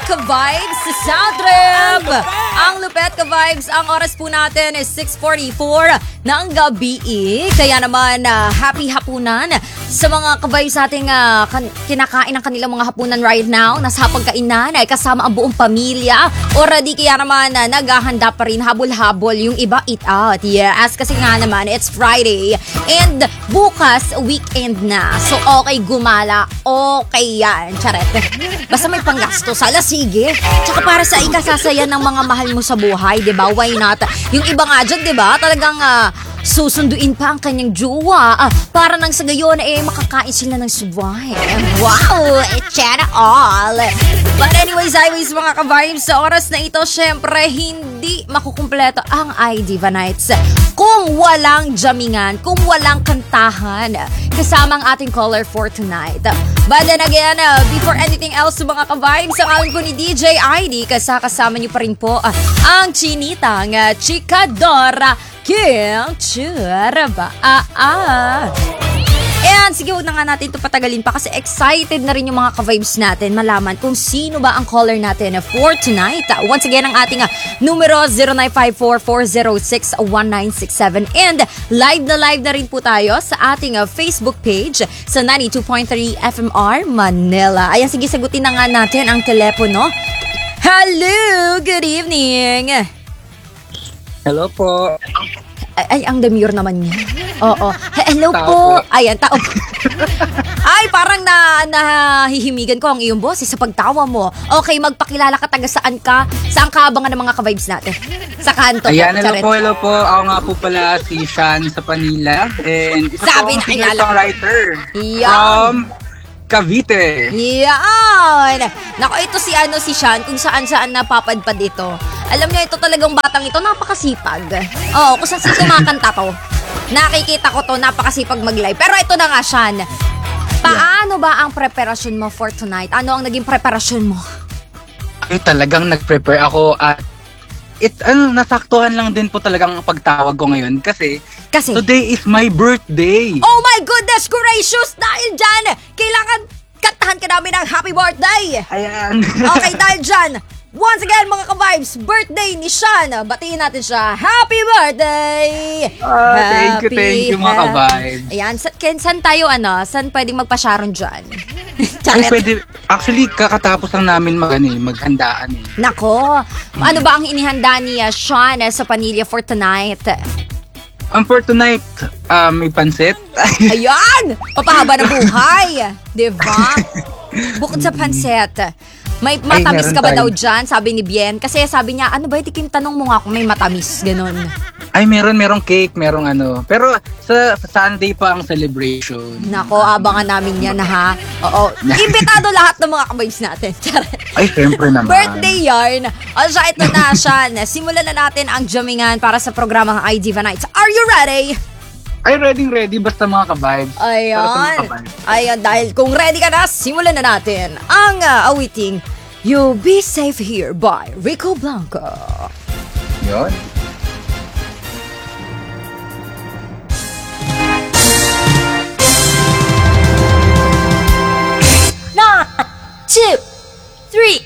ka-vibes sa Sound Trip! Ang lupet ka-vibes, ang oras po natin is 6:44 ng gabi. Kaya naman, happy hapunan sa mga ka-vibes nating kinakain ng kanilang mga hapunan right now. Nasa pagkainan ay kasama ang buong pamilya. Or di kaya naman naghahanda pa rin habol-habol yung iba eat out. Yes, kasi nga naman, it's Friday. And bukas, weekend na. So okay, gumala. Okay yan. Charet. Basta may panggasto. Sala, sige. Tsaka para sa ikasasaya ng mga mahal mo sa buhay, diba? Why not? Yung iba nga dyan, diba? Talagang susunduin pa ang kanyang jowa. Para nang sa gayon, makakain sila ng subway. Wow! It's all! But anyways, mga ka-vibes, sa oras na ito, syempre, hindi makukumpleto ang iDiva Nights kung walang jamingan, kung walang kantahan kasama ang ating caller for tonight. But then again, before anything else, mga ka-vibes, ang alam ko ni DJ ID, kasama niyo pa rin po ang chinitang chikadora Kim Churaba. And sige, huwag na nga natin ito patagalin pa kasi excited na rin yung mga ka-vibes natin malaman kung sino ba ang caller natin for tonight. Once again, ang ating numero 0954-406-1967. And live na rin po tayo sa ating Facebook page sa 92.3 FMR Manila. Ayan, sige, sagutin na nga natin ang telepono. Hello! Good evening! Hello po. Ay, ang demure naman niya. Oo. Hello Tao po. po. Ayan, tao. Ay, parang nahihimigan ko ang iyong boss sa pagtawa mo. Okay, magpakilala ka, taga saan ka? Saan ka abangan ng mga ka-vibes natin? Sa kanto. Ayan, hello po. Ako nga po pala si Sean sa Manila. And isa Sabi po na, akong kilala. singer-songwriter Yan. from Cavite. Yan! Nako, ito si Sean, kung saan-saan napapadpad ito. Alam niyo, ito talagang batang ito, napakasipag. Oo, kung saan kumakanta to. Nakikita ko to, napakasipag mag-live. Pero ito na nga, Sean. Paano ba ang preparasyon mo for tonight? Ano ang naging preparasyon mo? Ay, talagang nag-prepare ako at nasaktuhan lang din po talagang ang pagtawag ko ngayon kasi today is my birthday. Oh my goodness gracious! Dahil dyan, kailangan kantahan ka namin ng happy birthday! Ayan. Okay, dahil dyan, once again mga ka-vibes, birthday ni Sean. Batiin natin siya. Happy birthday! Thank you mga ka-vibes. Ayan, saan tayo saan pwedeng magpa-Sharon dyan? Ay, pwede. Actually, kakatapos lang namin maghandaan eh. Nako, ano ba ang inihanda ni Sean sa Panilla for tonight? For tonight, may pansit. Ayan! Papahaba ng buhay! Diba? Bukod sa pansit, may matamis ka ba daw dyan? Sabi ni Bien. Kasi sabi niya, ano ba, Tikim, tanong mo nga kung may matamis. Ganon. Ay, merong cake, merong Pero sa Sunday pa ang celebration. Nako, abangan namin yan ha. Oo. Imbitado lahat ng mga ka-vibes natin. Ay, syempre naman. Birthday yarn. O siya, ito na, Sean. Simulan na natin ang jamingan para sa programang iDiva Nights. Are you ready? Ay, ready. Basta mga ka-vibes. Para sa mga ka-vibes. Ayan, dahil kung ready ka na, simulan na natin ang awiting You'll Be Safe Here by Rico Blanco. Yun. One, two, three.